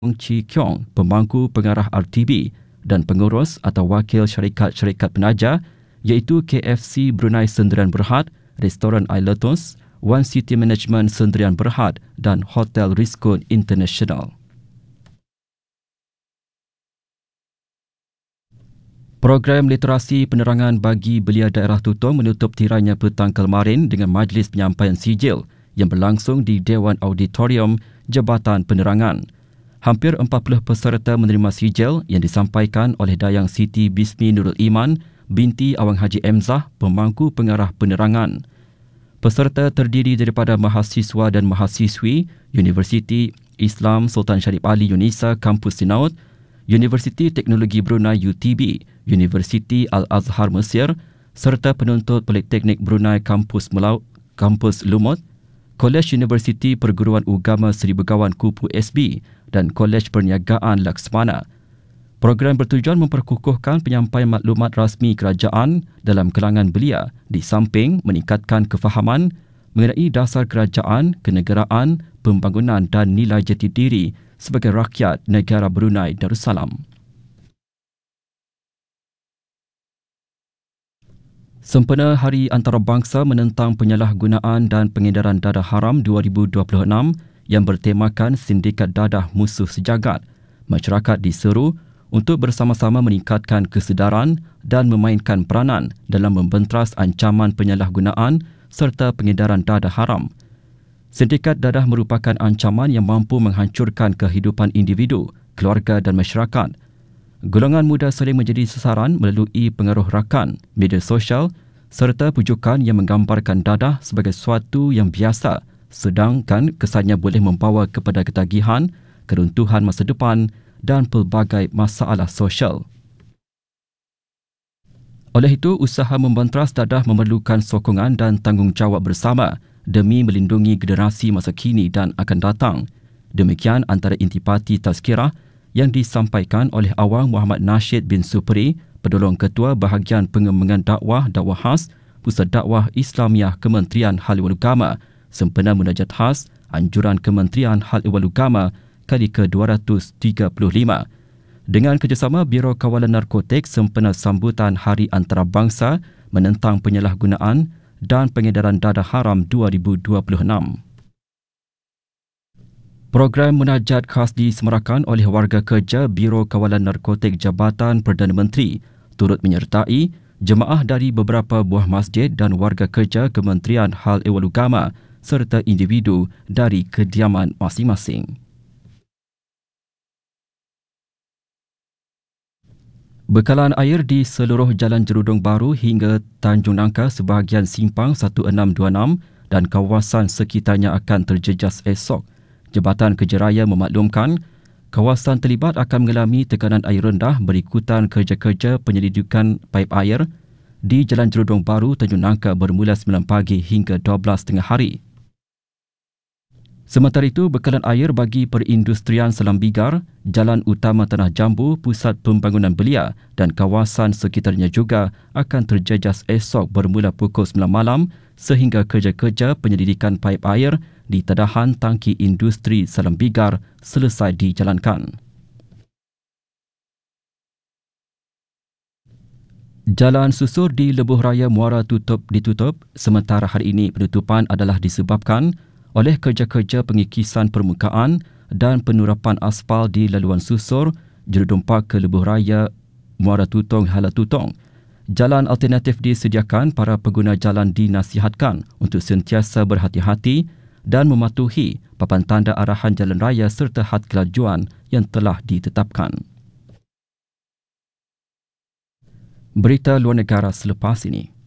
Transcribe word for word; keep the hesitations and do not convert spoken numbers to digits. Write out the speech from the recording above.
Chi Kiong, pemangku pengarah R T B dan pengurus atau wakil syarikat-syarikat penaja iaitu K F C Brunei Sendirian Berhad, Restoran Ailetos, One City Management Sendirian Berhad dan Hotel Rizkun International. Program literasi penerangan bagi belia daerah Tutong menutup tirainya petang kemarin dengan majlis penyampaian sijil yang berlangsung di Dewan Auditorium Jabatan Penerangan. Hampir empat puluh peserta menerima sijil yang disampaikan oleh Dayang Siti Bismi Nurul Iman binti Awang Haji Emzah, pemangku pengarah penerangan. Peserta terdiri daripada mahasiswa dan mahasiswi Universiti Islam Sultan Syarif Ali Yunisa Kampus Sinaut, Universiti Teknologi Brunei U T B, Universiti Al-Azhar Mesir serta penuntut Politeknik Brunei Kampus Melau, Kampus Lumut, Kolej Universiti Perguruan Agama Seri Begawan Kupu S B dan Kolej Perniagaan Laksmana. Program bertujuan memperkukuhkan penyampaian maklumat rasmi kerajaan dalam kalangan belia di samping meningkatkan kefahaman mengenai dasar kerajaan, kenegaraan, pembangunan dan nilai jati diri sebagai rakyat negara Brunei Darussalam. Sempena Hari Antarabangsa menentang penyalahgunaan dan pengedaran dadah haram dua ribu dua puluh enam yang bertemakan Sindikat Dadah Musuh Sejagat, masyarakat diseru untuk bersama-sama meningkatkan kesedaran dan memainkan peranan dalam membentras ancaman penyalahgunaan serta pengedaran dadah haram. Sindikat dadah merupakan ancaman yang mampu menghancurkan kehidupan individu, keluarga dan masyarakat. Golongan muda sering menjadi sasaran melalui pengaruh rakan, media sosial serta pujukan yang menggambarkan dadah sebagai sesuatu yang biasa, sedangkan kesannya boleh membawa kepada ketagihan, keruntuhan masa depan dan pelbagai masalah sosial. Oleh itu, usaha membentras dadah memerlukan sokongan dan tanggungjawab bersama demi melindungi generasi masa kini dan akan datang. Demikian antara intipati tazkirah yang disampaikan oleh Awang Muhammad Nasheed bin Supri, Pendolong Ketua Bahagian Pengembangan Dakwah Dakwah Khas Pusat Dakwah Islamiah Kementerian Hal Ehwal Agama sempena munajat khas Anjuran Kementerian Hal Ehwal Agama kali ke dua ratus tiga puluh lima dengan kerjasama Biro Kawalan Narkotik sempena sambutan Hari Antarabangsa menentang penyalahgunaan dan pengedaran dadah haram dua ribu dua puluh enam. Program munajat khas disemarakan oleh warga kerja Biro Kawalan Narkotik Jabatan Perdana Menteri turut menyertai jemaah dari beberapa buah masjid dan warga kerja Kementerian Hal Ehwal Agama serta individu dari kediaman masing-masing. Bekalan air di seluruh Jalan Jerudong Baru hingga Tanjung Nangka sebahagian simpang seribu enam ratus dua puluh enam dan kawasan sekitarnya akan terjejas esok. Jabatan Kerja Raya memaklumkan kawasan terlibat akan mengalami tekanan air rendah berikutan kerja-kerja penyelidikan paip air di Jalan Jerudong Baru Tanjung Nangka bermula sembilan pagi hingga dua belas tengah hari. Sementara itu, bekalan air bagi perindustrian Selam Bigar, Jalan Utama Tanah Jambu, Pusat Pembangunan Belia dan kawasan sekitarnya juga akan terjejas esok bermula pukul sembilan malam sehingga kerja-kerja penyelidikan paip air di tadahan tangki industri Selam Bigar selesai dijalankan. Jalan susur di Lebuh Raya Muara tutup ditutup sementara hari ini penutupan adalah disebabkan oleh kerja-kerja pengikisan permukaan dan penurapan aspal di laluan susur Jerudong Park ke Lebuh Raya Muara Tutong Hala Tutong. Jalan alternatif disediakan, para pengguna jalan dinasihatkan untuk sentiasa berhati-hati dan mematuhi papan tanda arahan jalan raya serta had kelajuan yang telah ditetapkan. Berita luar negara selepas ini.